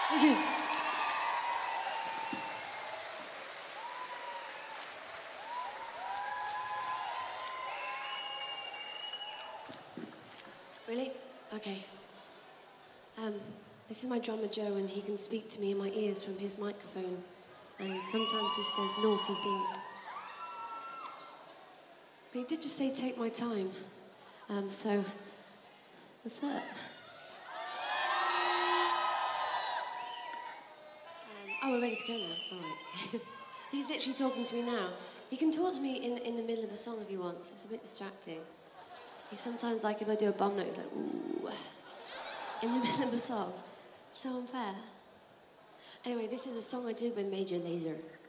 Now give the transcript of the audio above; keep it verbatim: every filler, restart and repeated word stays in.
Thank you. Really? Okay. Um, this is my drummer Joe, and he can speak to me in my ears from his microphone. And sometimes he says naughty things. But he did just say take my time. Um, so, what's that? Um, oh, we're ready to go now. All right. He's literally talking to me now. He can talk to me in, in the middle of a song if he wants. It's a bit distracting. He sometimes, like, if I do a bum note, he's like, ooh, in the middle of a song. So unfair. Anyway, this is a song I did with Major Lazer.